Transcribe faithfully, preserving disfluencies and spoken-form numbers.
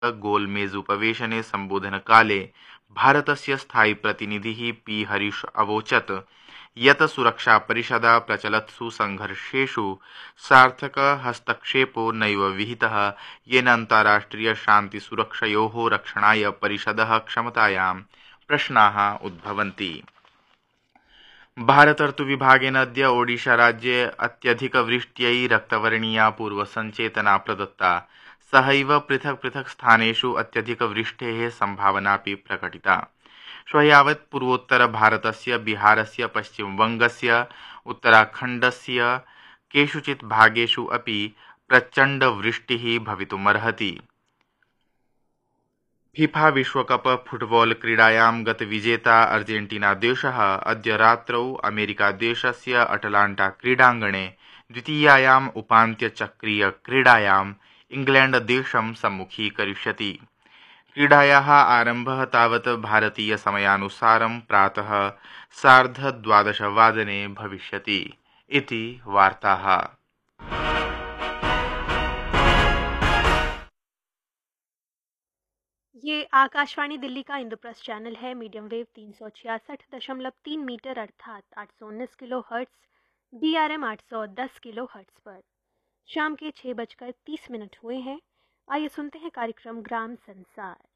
गोलमेजुपवेशने सम्बोधनकाले भारतस्य स्थायिप्रतिनिधिः पी हरीश अवोचत् यत् सुरक्षापरिषदा प्रचलत्सु संघर्षेषु सार्थकहस्तक्षेपो नैव विहितः येन अन्ताराष्ट्रियशान्तिसुरक्षयोः रक्षणाय परिषदः क्षमतायां प्रश्नाः उद्भवन्ति। भारतर्तुविभागेन अद्य ओडिशाराज्ये अत्यधिकवृष्ट्यै रक्तवर्णीया पूर्वसञ्चेतना प्रदत्ता। सहैव पृथक् पृथक् स्थानेषु अत्यधिकवृष्टेः सम्भावनापि प्रकटिता। श्वः यावत् पूर्वोत्तरभारतस्य बिहारस्य पश्चिमबङ्गस्य उत्तराखण्डस्य केषुचित् भागेषु अपि प्रचण्डवृष्टिः भवितुमर्हति। फीफा विश्वकप फुटबॉल क्रीडायां गतविजेता अर्जेन्टीनादेशः अद्य रात्रौ अमेरिकादेशस्य अटलाण्टा क्रीडाङ्गणे द्वितीयायाम् उपान्त्यचक्रीयक्रीडायाम् इंग्लैण्डदेशं सम्मुखीकरिष्यति। क्रीडायाः आरम्भः तावत् भारतीयसमयानुसारं प्रातः सार्धद्वादशवादने भविष्यति इति वार्ताः। ये आकाशवाणी दिल्ली का इंद्रप्रस्थ चैनल है। मीडियम वेव तीन सौ छियासठ दशमलव तीन मीटर अर्थात आठ सौ उन्नीस kilo hertz D R M आठ सौ दस किलो हर्ट्स पर शाम के छः बजकर तीस मिनट हुए हैं। आइए सुनते हैं कार्यक्रम ग्राम संसार।